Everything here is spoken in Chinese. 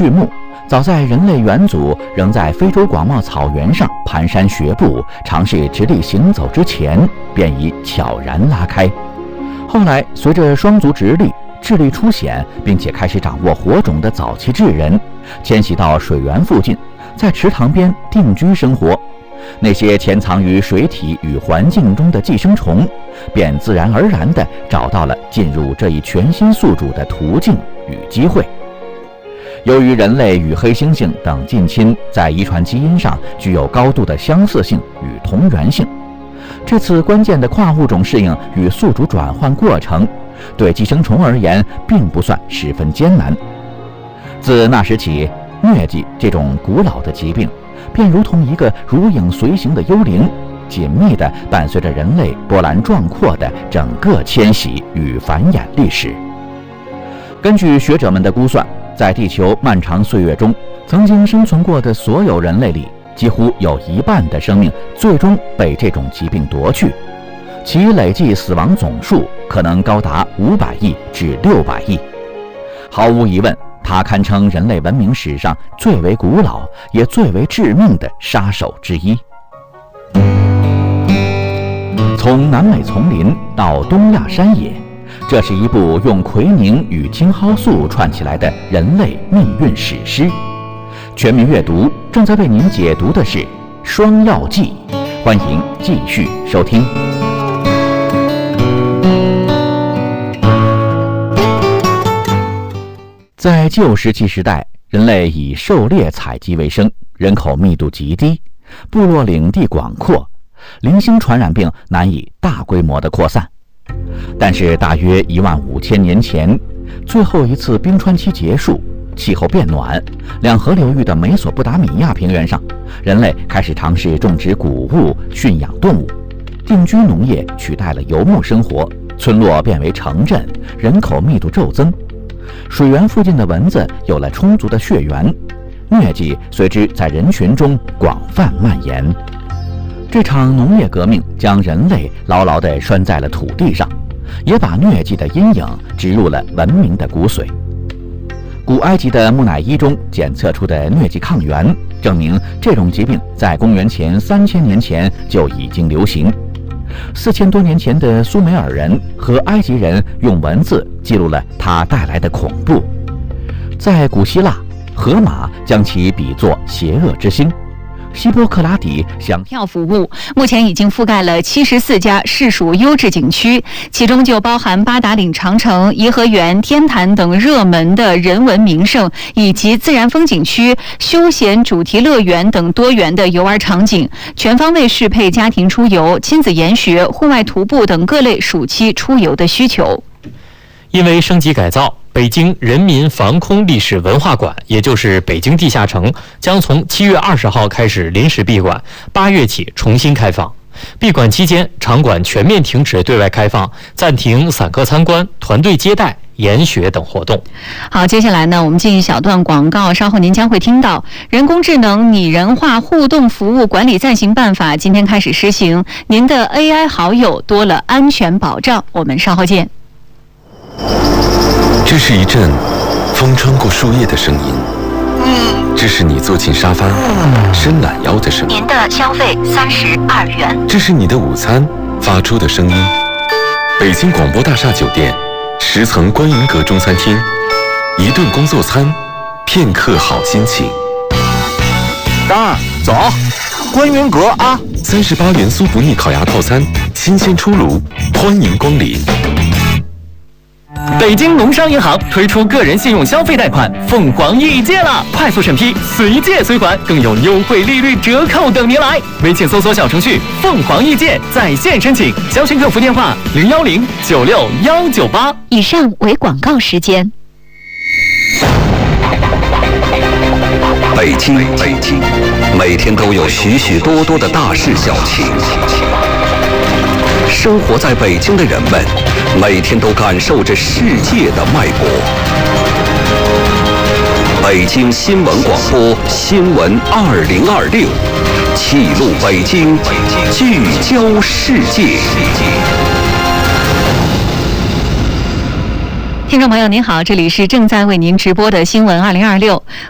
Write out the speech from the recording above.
畜牧，早在人类远祖仍在非洲广袤草原上蹒跚学步，尝试直立行走之前，便已悄然拉开。后来，随着双足直立、智力出显，并且开始掌握火种的早期智人，迁徙到水源附近，在池塘边定居生活。那些潜藏于水体与环境中的寄生虫，便自然而然地找到了进入这一全新宿主的途径与机会。由于人类与黑猩猩等近亲在遗传基因上具有高度的相似性与同源性，这次关键的跨物种适应与宿主转换过程，对寄生虫而言并不算十分艰难。自那时起，疟疾这种古老的疾病便如同一个如影随形的幽灵，紧密地伴随着人类波澜壮阔的整个迁徙与繁衍历史。根据学者们的估算，在地球漫长岁月中，曾经生存过的所有人类里，几乎有一半的生命最终被这种疾病夺去，其累计死亡总数可能高达500亿至600亿。毫无疑问，它堪称人类文明史上最为古老也最为致命的杀手之一。从南美丛林到东亚山野，这是一部用奎宁与青蒿素串起来的人类命运史诗。全民阅读正在为您解读的是《双药记》，欢迎继续收听。在旧石器时代，人类以狩猎采集为生，人口密度极低，部落领地广阔，零星传染病难以大规模的扩散。但是大约15000年前，最后一次冰川期结束，气候变暖，两河流域的美索不达米亚平原上，人类开始尝试种植谷物、驯养动物，定居农业取代了游牧生活，村落变为城镇，人口密度骤增。水源附近的蚊子有了充足的血源，疟疾随之在人群中广泛蔓延。这场农业革命将人类牢牢地拴在了土地上，也把疟疾的阴影植入了文明的骨髓。古埃及的木乃伊中检测出的疟疾抗原，证明这种疾病在公元前3000年前就已经流行。4000多年前的苏美尔人和埃及人用文字记录了它带来的恐怖。在古希腊，荷马将其比作邪恶之星。希波克拉底想票服务目前已经覆盖了74家市属优质景区，其中就包含八达岭长城、颐和园、天坛等热门的人文名胜，以及自然风景区、休闲主题乐园等多元的游玩场景，全方位适配家庭出游、亲子研学、户外徒步等各类暑期出游的需求。 因为升级改造，北京人民防空历史文化馆，也就是北京地下城，将从7月20号开始临时闭馆，8月起重新开放。闭馆期间，场馆全面停止对外开放，暂停散客参观、团队接待、研学等活动。 好，接下来呢，我们进一小段广告，稍后您将会听到人工智能拟人化互动服务管理暂行办法今天开始施行，您的 AI 好友多了安全保障。我们稍后见。 这是一阵风穿过树叶的声音，这是你坐进沙发伸懒腰的声音。 您的消费32元。 这是你的午餐发出的声音。北京广播大厦酒店10层观云阁中餐厅，一顿工作餐，片刻好心情。 张儿，走，观云阁啊 ！38元酥不腻烤鸭套餐，新鲜出炉，欢迎光临。 北京农商银行推出个人信用消费贷款凤凰易借了，快速审批，随借随还，更有优惠利率折扣等您来。微信搜索小程序凤凰易借，在线申请，详询客服电话010-96-198。 以上为广告时间。 北京，每天都有许许多多的大事小情。生活在北京的人们，每天都感受着世界的脉搏。北京新闻广播新闻2026，记录北京，聚焦世界。 听众朋友您好，这里是正在为您直播的新闻2026，